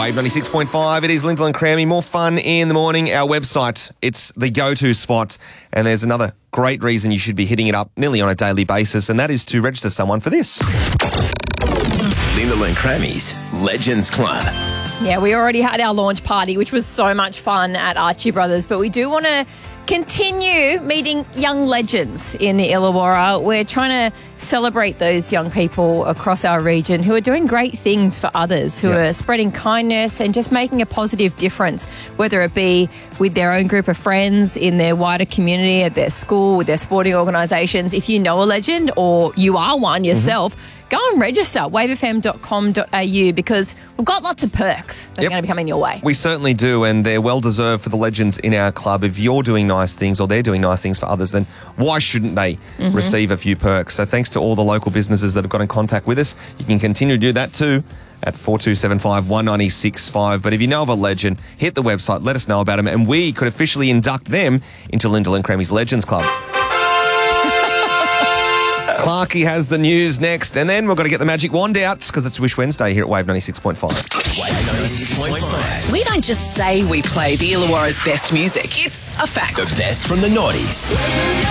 Wave 96.5. It is Lyndall and Crammy. More fun in the morning. Our website, it's the go-to spot. And there's another great reason you should be hitting it up nearly on a daily basis, and that is to register someone for this. Lyndall and Crammy's Legends Club. Yeah, we already had our launch party, which was so much fun at Archie Brothers, but we do want to continue meeting young legends in the Illawarra. We're trying to celebrate those young people across our region who are doing great things for others, who are spreading kindness and just making a positive difference, whether it be with their own group of friends, in their wider community, at their school, with their sporting organisations. If you know a legend or you are one yourself, go and register, wavefm.com.au, because we've got lots of perks that are going to be coming your way. We certainly do, and they're well-deserved for the legends in our club. If you're doing nice things or they're doing nice things for others, then why shouldn't they receive a few perks? So thanks to all the local businesses that have got in contact with us. You can continue to do that too at 4275 1965. But if you know of a legend, hit the website, let us know about them, and we could officially induct them into Lyndall and Crammy's Legends Club. Clarky has the news next, and then we're going to get the magic wand out because it's Wish Wednesday here at Wave 96.5. Wave 96.5. We don't just say we play the Illawarra's best music. It's a fact. The best from the noughties.